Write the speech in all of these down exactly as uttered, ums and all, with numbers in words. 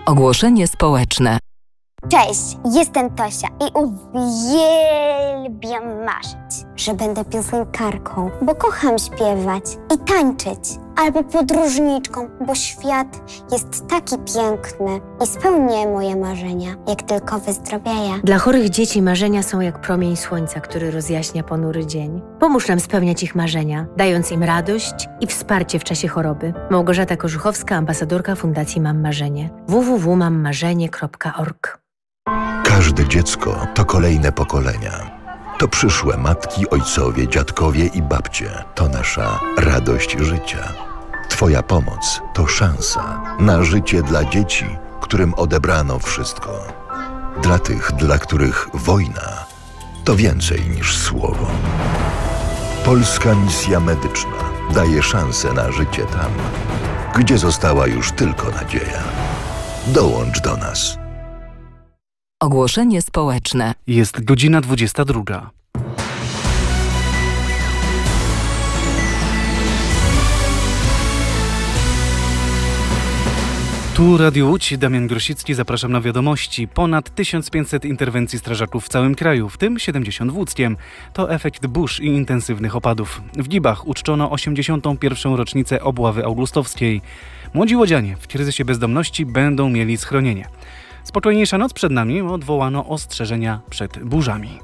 Ogłoszenie społeczne. Cześć, jestem Tosia i uwielbiam marzyć, że będę piosenkarką, bo kocham śpiewać i tańczyć, albo podróżniczką, bo świat jest taki piękny i spełnię moje marzenia, jak tylko wyzdrowieję. Dla chorych dzieci marzenia są jak promień słońca, który rozjaśnia ponury dzień. Pomóż nam spełniać ich marzenia, dając im radość i wsparcie w czasie choroby. Małgorzata Korzuchowska, ambasadorka Fundacji Mam Marzenie. w w w kropka mam marzenie kropka org. Każde dziecko to kolejne pokolenia. To przyszłe matki, ojcowie, dziadkowie i babcie. To nasza radość życia. Twoja pomoc to szansa na życie dla dzieci, którym odebrano wszystko. Dla tych, dla których wojna to więcej niż słowo. Polska Misja Medyczna daje szansę na życie tam, gdzie została już tylko nadzieja. Dołącz do nas. Ogłoszenie społeczne. Jest godzina dwudziesta druga. Tu Radio Łódź, Damian Grosicki, zapraszam na wiadomości. Ponad tysiąc pięćset interwencji strażaków w całym kraju, w tym siedemdziesiąt w Łódzkiem. To efekt burz i intensywnych opadów. W Gibach uczczono osiemdziesiątą pierwszą rocznicę obławy augustowskiej. Młodzi łodzianie w kryzysie bezdomności będą mieli schronienie. Spokojniejsza noc przed nami, odwołano ostrzeżenia przed burzami.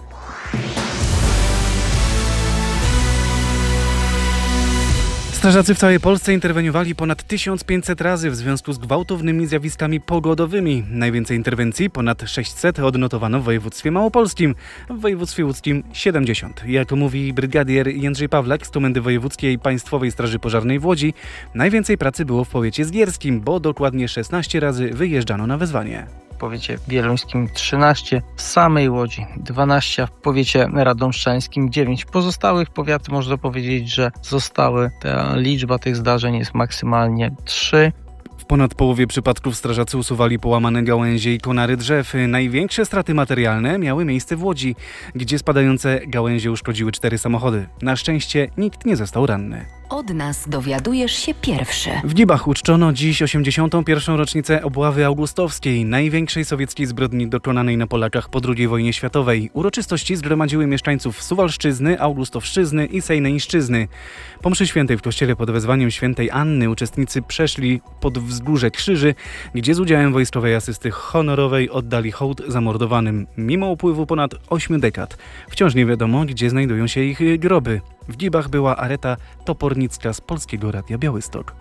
Strażacy w całej Polsce interweniowali ponad tysiąc pięćset razy w związku z gwałtownymi zjawiskami pogodowymi. Najwięcej interwencji, ponad sześćset, odnotowano w województwie małopolskim, w województwie łódzkim siedemdziesiąt. Jak mówi brygadier Jędrzej Pawlak z Komendy Wojewódzkiej Państwowej Straży Pożarnej w Łodzi, najwięcej pracy było w powiecie zgierskim, bo dokładnie szesnaście razy wyjeżdżano na wezwanie. W powiecie wieluńskim trzynaście, w samej Łodzi dwanaście, a w powiecie radomszczańskim dziewięć. Pozostałych powiaty można powiedzieć, że zostały. Ta liczba tych zdarzeń jest maksymalnie trzy. W ponad połowie przypadków strażacy usuwali połamane gałęzie i konary drzew. Największe straty materialne miały miejsce w Łodzi, gdzie spadające gałęzie uszkodziły cztery samochody. Na szczęście nikt nie został ranny. Od nas dowiadujesz się pierwszy. W Gibach uczczono dziś osiemdziesiątą pierwszą rocznicę obławy augustowskiej, największej sowieckiej zbrodni dokonanej na Polakach po drugiej wojnie światowej. Uroczystości zgromadziły mieszkańców Suwalszczyzny, Augustowszczyzny i Sejneńszczyzny. Po mszy świętej w kościele pod wezwaniem świętej Anny uczestnicy przeszli pod wzgórze Krzyży, gdzie z udziałem wojskowej asysty honorowej oddali hołd zamordowanym. Mimo upływu ponad ośmiu dekad wciąż nie wiadomo, gdzie znajdują się ich groby. W Gibach była Areta Topornicka z Polskiego Radia Białystok.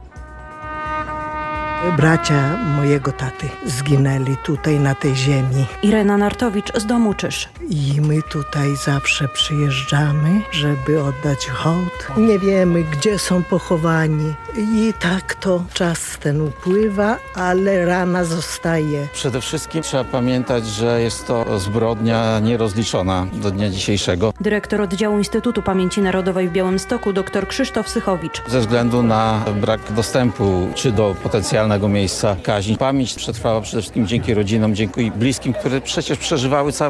Bracia mojego taty zginęli tutaj na tej ziemi. Irena Nartowicz z domu Czyż. I my tutaj zawsze przyjeżdżamy, żeby oddać hołd. Nie wiemy, gdzie są pochowani. I tak to czas ten upływa, ale rana zostaje. Przede wszystkim trzeba pamiętać, że jest to zbrodnia nierozliczona do dnia dzisiejszego. Dyrektor oddziału Instytutu Pamięci Narodowej w Białymstoku dr Krzysztof Sychowicz. Ze względu na brak dostępu czy do potencjalnego miejsca kaźni. Pamięć przetrwała przede wszystkim dzięki rodzinom, dzięki bliskim, które przecież przeżywały całe